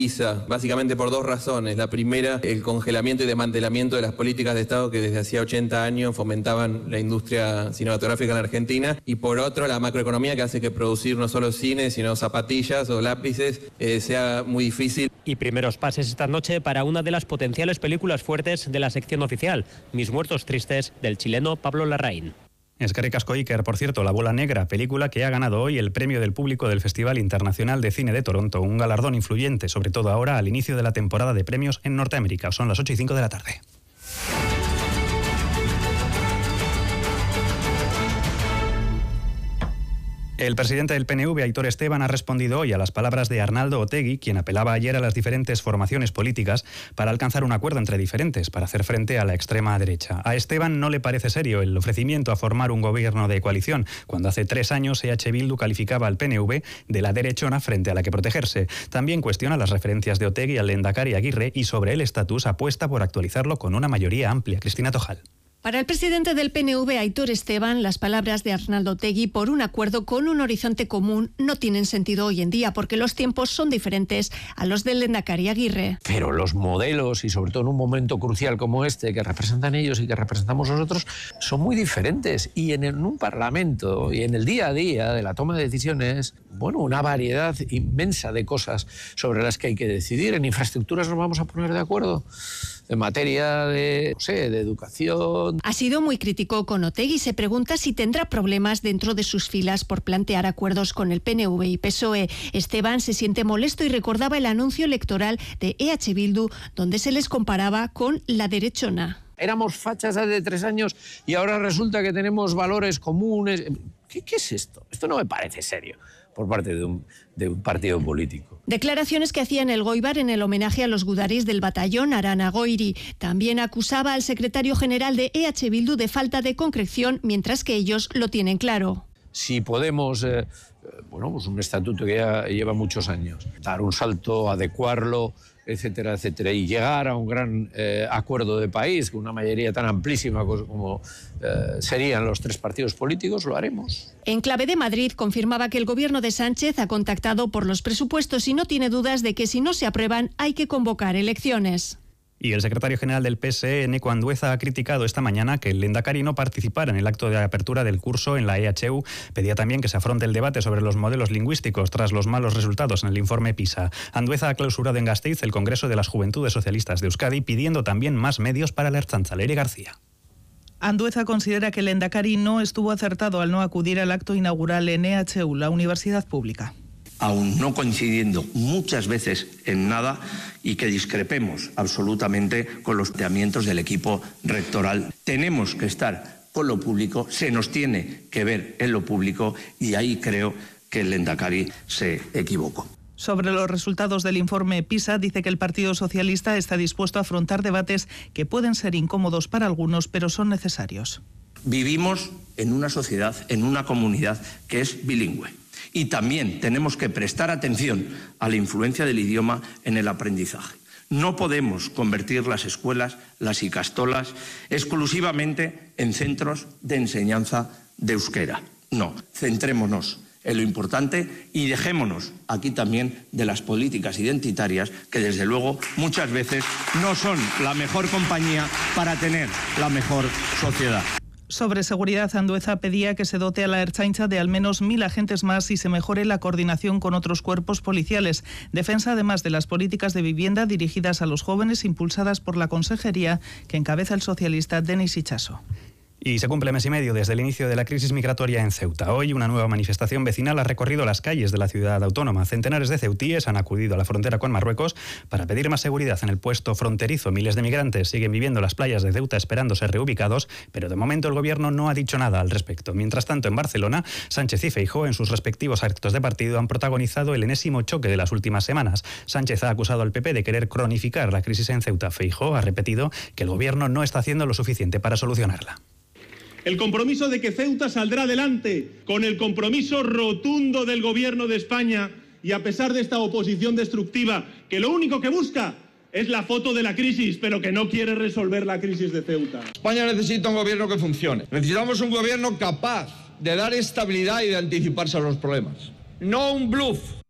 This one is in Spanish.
Básicamente por dos razones. La primera, el congelamiento y desmantelamiento de las políticas de Estado que desde hacía 80 años fomentaban la industria cinematográfica en la Argentina. Y por otro, la macroeconomía que hace que producir no solo cine, sino zapatillas o lápices sea muy difícil. Y primeros pases esta noche para una de las potenciales películas fuertes de la sección oficial, Mis muertos tristes, del chileno Pablo Larraín. Eskerrik asko, Iker. Por cierto, La bola negra, película que ha ganado hoy el premio del público del Festival Internacional de Cine de Toronto, un galardón influyente, sobre todo ahora al inicio de la temporada de premios en Norteamérica. Son las 8:05 de la tarde. El presidente del PNV, Aitor Esteban, ha respondido hoy a las palabras de Arnaldo Otegi, quien apelaba ayer a las diferentes formaciones políticas para alcanzar un acuerdo entre diferentes para hacer frente a la extrema derecha. A Esteban no le parece serio el ofrecimiento a formar un gobierno de coalición, cuando hace 3 años EH Bildu calificaba al PNV de la derechona frente a la que protegerse. También cuestiona las referencias de Otegi al Lehendakari Aguirre y sobre el estatus apuesta por actualizarlo con una mayoría amplia. Cristina Tojal. Para el presidente del PNV, Aitor Esteban, las palabras de Arnaldo Otegi por un acuerdo con un horizonte común no tienen sentido hoy en día porque los tiempos son diferentes a los del Lehendakari Aguirre. Pero los modelos, y sobre todo en un momento crucial como este, que representan ellos y que representamos nosotros, son muy diferentes. Y en un parlamento y en el día a día de la toma de decisiones, bueno, una variedad inmensa de cosas sobre las que hay que decidir. En infraestructuras nos vamos a poner de acuerdo. En materia de, no sé, de educación. Ha sido muy crítico con Otegi y se pregunta si tendrá problemas dentro de sus filas por plantear acuerdos con el PNV y PSOE. Esteban se siente molesto y recordaba el anuncio electoral de EH Bildu, donde se les comparaba con la derechona. Éramos fachas hace 3 años y ahora resulta que tenemos valores comunes. ¿Qué es esto? Esto no me parece serio por parte de un partido político. Declaraciones que hacía en el Goibar en el homenaje a los gudaris del batallón Arana Goiri. También acusaba al secretario general de EH Bildu de falta de concreción, mientras que ellos lo tienen claro. Si podemos, pues un estatuto que ya lleva muchos años, dar un salto, adecuarlo, etcétera, etcétera, y llegar a un gran acuerdo de país con una mayoría tan amplísima como serían los 3 partidos políticos, lo haremos. En clave de Madrid confirmaba que el gobierno de Sánchez ha contactado por los presupuestos y no tiene dudas de que si no se aprueban hay que convocar elecciones. Y el secretario general del PSE, Eneko Andueza, ha criticado esta mañana que el Lehendakari no participara en el acto de apertura del curso en la EHU. Pedía también que se afronte el debate sobre los modelos lingüísticos tras los malos resultados en el informe PISA. Andueza ha clausurado en Gasteiz el Congreso de las Juventudes Socialistas de Euskadi, pidiendo también más medios para la Ertzaintza. Leire García. Andueza considera que el Lehendakari no estuvo acertado al no acudir al acto inaugural en EHU, la universidad pública. Aún no coincidiendo muchas veces en nada y que discrepemos absolutamente con los planteamientos del equipo rectoral. Tenemos que estar con lo público, se nos tiene que ver en lo público y ahí creo que el Lehendakari se equivocó. Sobre los resultados del informe PISA, dice que el Partido Socialista está dispuesto a afrontar debates que pueden ser incómodos para algunos, pero son necesarios. Vivimos en una sociedad, en una comunidad que es bilingüe. Y también tenemos que prestar atención a la influencia del idioma en el aprendizaje. No podemos convertir las escuelas, las ikastolas, exclusivamente en centros de enseñanza de euskera. No, centrémonos en lo importante y dejémonos aquí también de las políticas identitarias que desde luego muchas veces no son la mejor compañía para tener la mejor sociedad. Sobre seguridad, Andueza pedía que se dote a la Ertzaintza de al menos 1.000 agentes más y se mejore la coordinación con otros cuerpos policiales. Defensa además de las políticas de vivienda dirigidas a los jóvenes impulsadas por la consejería que encabeza el socialista Denis Itxaso. Y se cumple mes y medio desde el inicio de la crisis migratoria en Ceuta. Hoy una nueva manifestación vecinal ha recorrido las calles de la ciudad autónoma. Centenares de ceutíes han acudido a la frontera con Marruecos para pedir más seguridad en el puesto fronterizo. Miles de migrantes siguen viviendo en las playas de Ceuta esperando ser reubicados, pero de momento el gobierno no ha dicho nada al respecto. Mientras tanto, en Barcelona, Sánchez y Feijóo en sus respectivos actos de partido han protagonizado el enésimo choque de las últimas semanas. Sánchez ha acusado al PP de querer cronificar la crisis en Ceuta. Feijóo ha repetido que el gobierno no está haciendo lo suficiente para solucionarla. El compromiso de que Ceuta saldrá adelante, con el compromiso rotundo del Gobierno de España y a pesar de esta oposición destructiva que lo único que busca es la foto de la crisis, pero que no quiere resolver la crisis de Ceuta. España necesita un gobierno que funcione. Necesitamos un gobierno capaz de dar estabilidad y de anticiparse a los problemas. No un bluff